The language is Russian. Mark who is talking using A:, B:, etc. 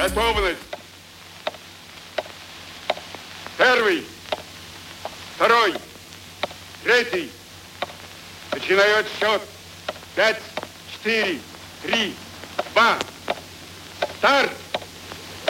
A: Готовность. Первый, второй, третий. Начинаю отсчет. 5, 4, 3, 2. Старт!